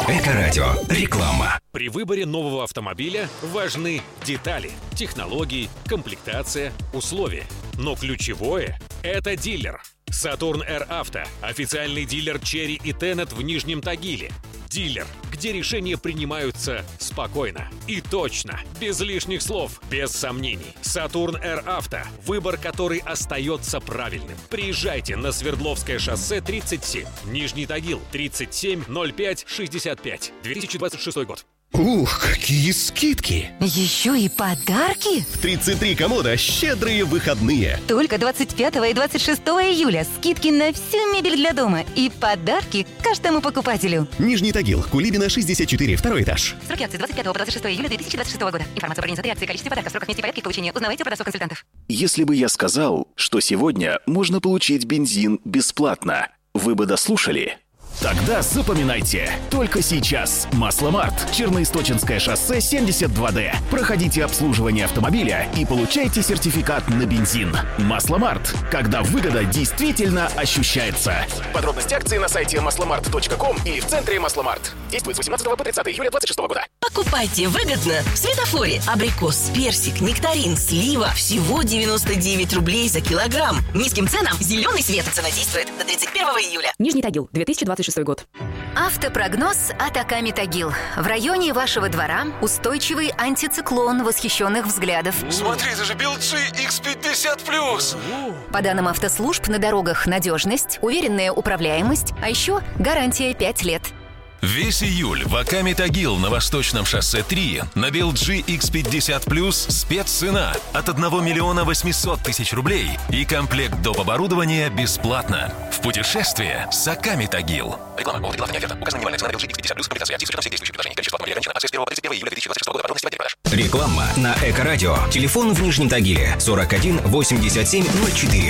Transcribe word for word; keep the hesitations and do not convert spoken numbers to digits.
Эко-радио. Реклама. При выборе нового автомобиля важны детали, технологии, комплектация, условия. Но ключевое – это дилер. Saturn Air Auto – официальный дилер Chery и Tenet в Нижнем Тагиле. Дилер, где решения принимаются спокойно и точно, без лишних слов, без сомнений. Saturn Air Auto – выбор, который остается правильным. Приезжайте на Свердловское шоссе тридцать семь, Нижний Тагил, тридцать семь ноль пять шестьдесят пять, две тысячи двадцать шестой год. Ух, какие скидки! Еще и подарки? В тридцать три комода щедрые выходные. Только двадцать пятого и двадцать шестого июля скидки на всю мебель для дома и подарки каждому покупателю. Нижний Тагил, Кулибина, шестьдесят четыре, второй этаж. Сроки акции двадцать пятого по двадцать шестого июля две тысячи двадцать шестого года. Информация про организации акции, количестве подарков, сроках месте и порядке их получения узнавайте у продавцов-консультантов. Если бы я сказал, что сегодня можно получить бензин бесплатно, вы бы дослушали? Тогда запоминайте. Только сейчас. Масломарт. Черноисточинское шоссе семьдесят два дэ. Проходите обслуживание автомобиля и получайте сертификат на бензин. Масломарт. Когда выгода действительно ощущается. Подробности акции на сайте масломарт точка ком или в центре Масломарт. Действует с восемнадцатого по тридцатое июля двадцать шестого года. Покупайте выгодно в Светофоре. Абрикос, персик, нектарин, слива. Всего девяносто девять рублей за килограмм. Низким ценам зеленый свет. Цена действует до тридцать первого июля. Нижний Тагил, две тысячи двадцать шестой год. Автопрогноз от Аками Тагил. В районе вашего двора устойчивый антициклон восхищенных взглядов. Смотри, это же Белджи икс пятьдесят плюс. По данным автослужб, на дорогах надежность, уверенная управляемость, а еще гарантия пять лет. Весь июль в Аками Тагил на Восточном шоссе три на Белджи икс пятьдесят плюс спеццена от одного миллиона восьмисот тысяч рублей и комплект доп. Оборудования бесплатно. В путешествие с Аками Тагил. Реклама. Повод рекламной оферта. Указана минимальная цена на Белджи икс пятьдесят плюс. Комплектация акций с учетом всех действующих предложений. Количество автомобилей ограничено. Акция с первого по тридцать первое июля две тысячи двадцать шестого года. Подробности в отделе продаж. Реклама на Эко-радио. Телефон в Нижнем Тагиле сорок один восемьдесят семь ноль четыре.